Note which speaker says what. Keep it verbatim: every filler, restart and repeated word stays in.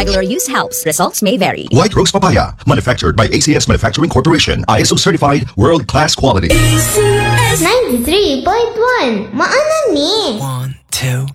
Speaker 1: Regular use helps. Results may vary.
Speaker 2: White Rose Papaya, manufactured by A C S Manufacturing Corporation, I S O certified, world-class quality.
Speaker 3: ninety-three point one, maana ni?
Speaker 4: One, two.